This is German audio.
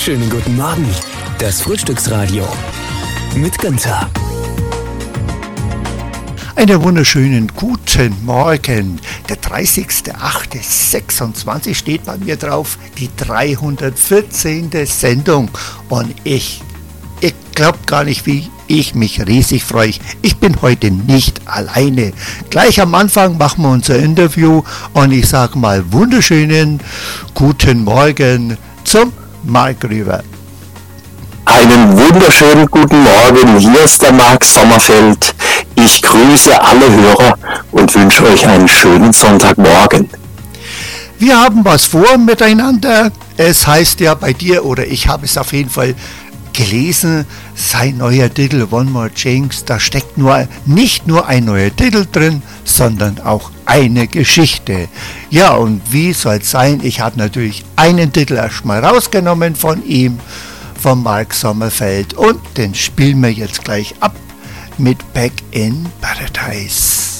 Schönen guten Morgen. Das Frühstücksradio mit Günther. Einen wunderschönen guten Morgen. Der 30.08.26 steht bei mir drauf, die 314. Sendung. Und ich glaube gar nicht, wie ich mich riesig freue. Ich bin heute nicht alleine. Gleich am Anfang machen wir unser Interview und ich sage mal wunderschönen guten Morgen zum Marc Rüber. Einen wunderschönen guten Morgen, hier ist der Marc Sommerfeld. Ich grüße alle Hörer und wünsche euch einen schönen Sonntagmorgen. Wir haben was vor miteinander. Es heißt ja bei dir, oder ich habe es auf jeden Fall gelesen, sein neuer Titel One More Change, da steckt nicht nur ein neuer Titel drin, sondern auch eine Geschichte. Ja, und wie soll es sein? Ich habe natürlich einen Titel erstmal rausgenommen von ihm, von Marc Sommerfeld, und den spielen wir jetzt gleich ab mit Back in Paradise.